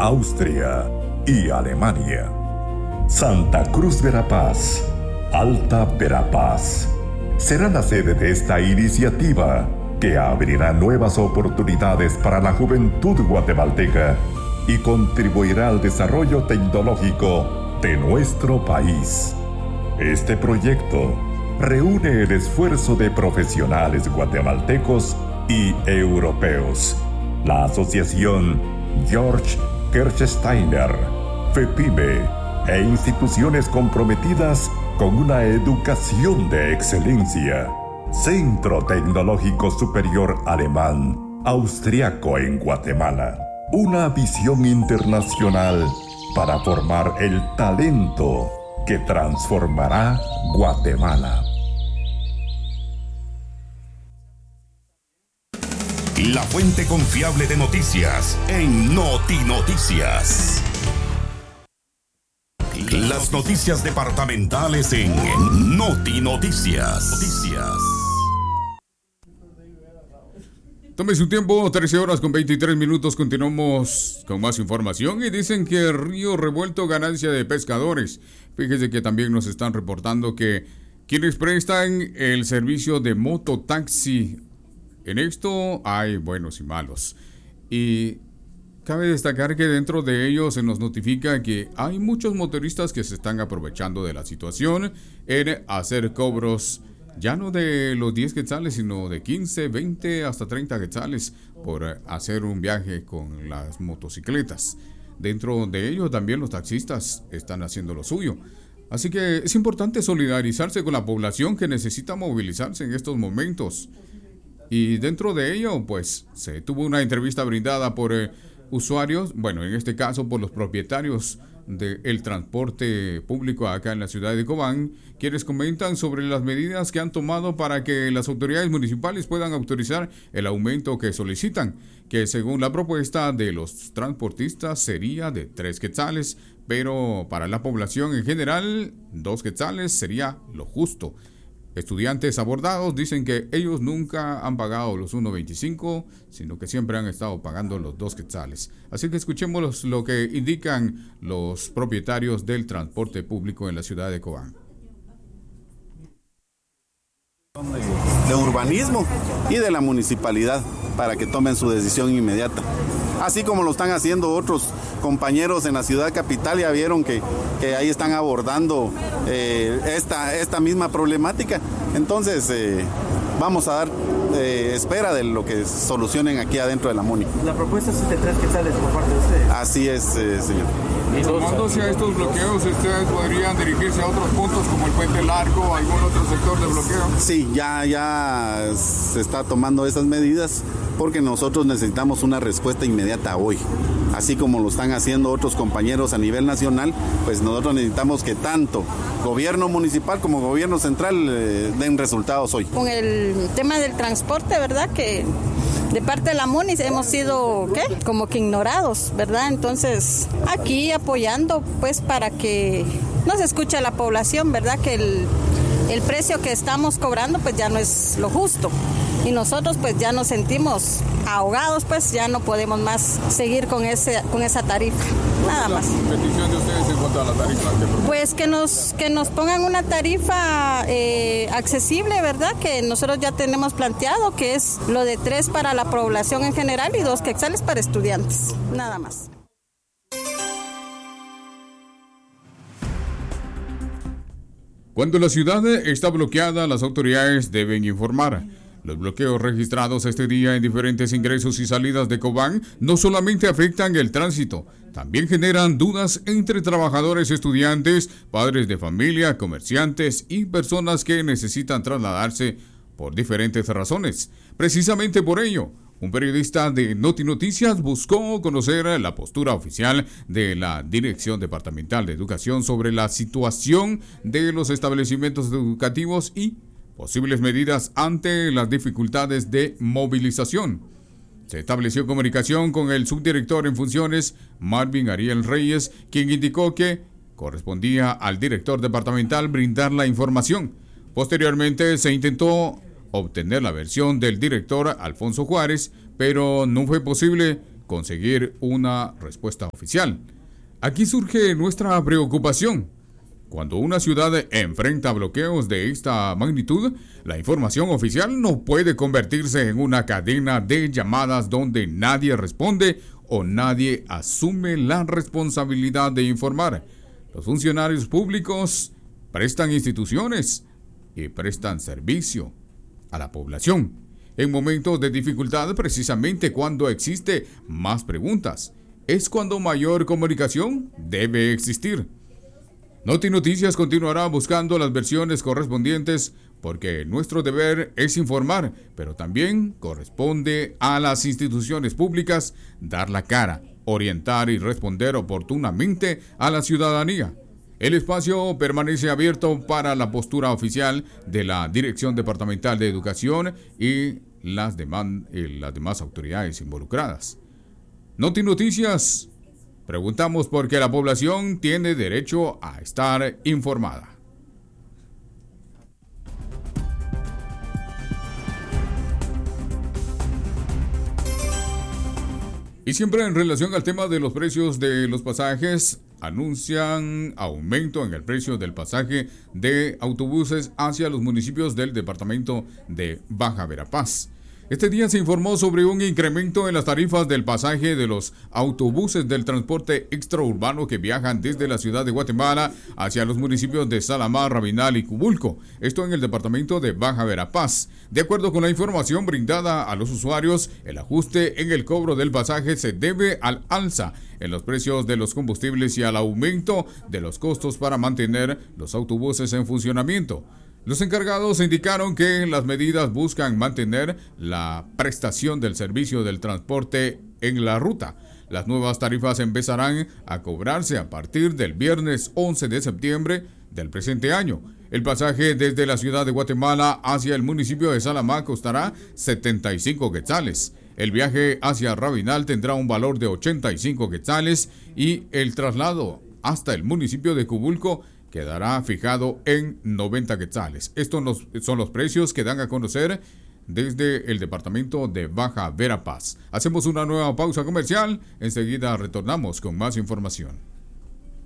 Austria y Alemania. Santa Cruz Verapaz, Alta Verapaz, será la sede de esta iniciativa que abrirá nuevas oportunidades para la juventud guatemalteca y contribuirá al desarrollo tecnológico de nuestro país. Este proyecto reúne el esfuerzo de profesionales guatemaltecos y europeos, la Asociación Georg Kirchsteiner, FEPIME e instituciones comprometidas con una educación de excelencia. Centro Tecnológico Superior Alemán Austriaco en Guatemala. Una visión internacional para formar el talento que transformará Guatemala. La fuente confiable de noticias en Notinoticias. Las noticias departamentales en Notinoticias. Tome su tiempo, 13 horas con 23 minutos. Continuamos con más información y dicen que Río Revuelto ganancia de pescadores. Fíjese que también nos están reportando que quienes prestan el servicio de mototaxi, en esto hay buenos y malos. Y cabe destacar que dentro de ellos se nos notifica que hay muchos motoristas que se están aprovechando de la situación en hacer cobros ya no de los 10 quetzales, sino de 15, 20 hasta 30 quetzales por hacer un viaje con las motocicletas. Dentro de ello también los taxistas están haciendo lo suyo. Así que es importante solidarizarse con la población que necesita movilizarse en estos momentos. Y dentro de ello, pues, se tuvo una entrevista brindada por usuarios, bueno, en este caso por los propietarios del transporte público acá en la ciudad de Cobán, quienes comentan sobre las medidas que han tomado para que las autoridades municipales puedan autorizar el aumento que solicitan, que según la propuesta de los transportistas sería de 3 quetzales, pero para la población en general 2 quetzales sería lo justo. Estudiantes abordados dicen que ellos nunca han pagado los 1.25, sino que siempre han estado pagando los 2 quetzales. Así que escuchemos lo que indican los propietarios del transporte público en la ciudad de Cobán. De urbanismo y de la municipalidad para que tomen su decisión inmediata. Así como lo están haciendo otros compañeros en la ciudad capital, ya vieron que ahí están abordando esta misma problemática. Entonces vamos a dar espera de lo que solucionen aquí adentro de la MUNI. La propuesta es de 3 quetzales por parte de ustedes. Así es, señor. Y sumándose a estos bloqueos, ¿ustedes podrían dirigirse a otros puntos como el Puente Largo o algún otro sector de bloqueo? Sí, ya se está tomando esas medidas porque nosotros necesitamos una respuesta inmediata hoy. Así como lo están haciendo otros compañeros a nivel nacional, pues nosotros necesitamos que tanto gobierno municipal como gobierno central den resultados hoy. Con el tema del transporte, ¿verdad? Que de parte de la MUNI hemos sido, como que ignorados, ¿verdad? Entonces, aquí apoyando, pues, para que no se escuche a la población, ¿verdad? Que el precio que estamos cobrando, pues, ya no es lo justo. Y nosotros, pues, ya nos sentimos ahogados, pues, ya no podemos más seguir con esa tarifa. Nada más. ¿La petición de ustedes en cuanto a la tarifa? Pues que nos pongan una tarifa accesible, ¿verdad? Que nosotros ya tenemos planteado, que es lo de 3 para la población en general y 2 quetzales para estudiantes. Nada más. Cuando la ciudad está bloqueada, las autoridades deben informar. Los bloqueos registrados este día en diferentes ingresos y salidas de Cobán no solamente afectan el tránsito, también generan dudas entre trabajadores, estudiantes, padres de familia, comerciantes y personas que necesitan trasladarse por diferentes razones. Precisamente por ello, un periodista de Notinoticias buscó conocer la postura oficial de la Dirección Departamental de Educación sobre la situación de los establecimientos educativos y posibles medidas ante las dificultades de movilización. Se estableció comunicación con el subdirector en funciones, Marvin Ariel Reyes, quien indicó que correspondía al director departamental brindar la información. Posteriormente se intentó obtener la versión del director Alfonso Juárez, pero no fue posible conseguir una respuesta oficial. Aquí surge nuestra preocupación. Cuando una ciudad enfrenta bloqueos de esta magnitud, la información oficial no puede convertirse en una cadena de llamadas donde nadie responde o nadie asume la responsabilidad de informar. Los funcionarios públicos prestan instituciones y prestan servicio a la población. En momentos de dificultad, precisamente cuando existe más preguntas, es cuando mayor comunicación debe existir. Noti Noticias continuará buscando las versiones correspondientes porque nuestro deber es informar, pero también corresponde a las instituciones públicas dar la cara, orientar y responder oportunamente a la ciudadanía. El espacio permanece abierto para la postura oficial de la Dirección Departamental de Educación y las demás autoridades involucradas. Noti Noticias, preguntamos por qué la población tiene derecho a estar informada. Y siempre en relación al tema de los precios de los pasajes, anuncian aumento en el precio del pasaje de autobuses hacia los municipios del departamento de Baja Verapaz. Este día se informó sobre un incremento en las tarifas del pasaje de los autobuses del transporte extraurbano que viajan desde la ciudad de Guatemala hacia los municipios de Salamá, Rabinal y Cubulco, esto en el departamento de Baja Verapaz. De acuerdo con la información brindada a los usuarios, el ajuste en el cobro del pasaje se debe al alza en los precios de los combustibles y al aumento de los costos para mantener los autobuses en funcionamiento. Los encargados indicaron que las medidas buscan mantener la prestación del servicio del transporte en la ruta. Las nuevas tarifas empezarán a cobrarse a partir del viernes 11 de septiembre del presente año. El pasaje desde la ciudad de Guatemala hacia el municipio de Salamá costará 75 quetzales. El viaje hacia Rabinal tendrá un valor de 85 quetzales y el traslado hasta el municipio de Cubulco quedará fijado en 90 quetzales. Estos son los precios que dan a conocer desde el departamento de Baja Verapaz. Hacemos una nueva pausa comercial. Enseguida retornamos con más información.